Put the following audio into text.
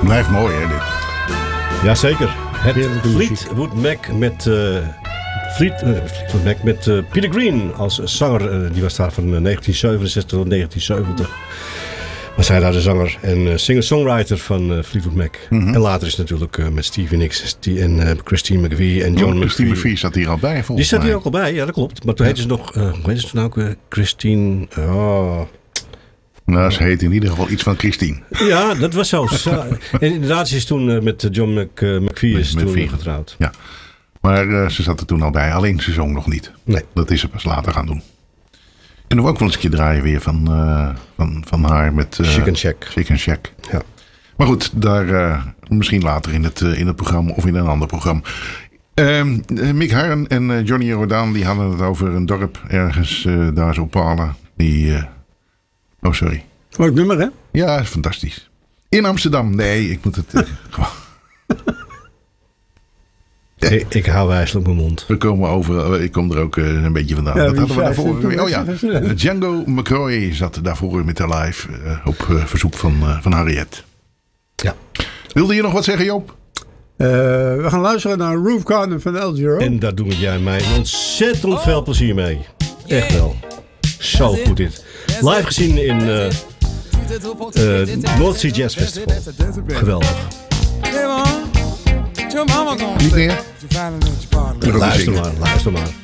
Blijft mooi, hè, dit. Jazeker. Het Fleetwood Mac met... Fleetwood Mac met Peter Green als zanger. Die was daar van 1967 tot 1970. Was hij daar de zanger en singer-songwriter van Fleetwood Mac. Mm-hmm. En later is het natuurlijk met Stevie Nicks en Christine McVie en John McVie. Christine McVie zat hier al bij, volgens mij. Die zat hier ook al bij, ja, dat klopt. Maar toen heette ze nog... hoe heette ze toen ook? Christine... Nou, ze heet in ieder geval iets van Christine. Ja, dat was zo. En inderdaad, ze is toen met John McVie is toen getrouwd. Ja. Maar ze zat er toen al bij. Alleen ze zong nog niet. Nee. Dat is ze pas later gaan doen. Kunnen we ook wel eens een keer draaien weer van haar met... Chicken Shack. Chicken Shack. Ja. Maar goed, daar misschien later in het programma of in een ander programma. Mick Harren en Johnny Jordaan die hadden het over een dorp ergens daar zo Palen. Oh, sorry. Leuk nummer, hè? Ja, fantastisch. In Amsterdam. Nee, ik moet het gewoon... Ik hou wijselijk mijn mond. Ik kom er ook een beetje vandaan. Ja, dat hadden we daarvoor. Oh ja, Django McCoy zat daarvoor met de live op verzoek van Harriet. Ja. Wilde je nog wat zeggen, Joop? We gaan luisteren naar Roof Garden van El Giro. En daar doe jij mij ontzettend veel plezier mee. Echt wel. Zo goed dit. Live gezien in North Sea Jazz Festival. Geweldig. Niet meer? Luister maar.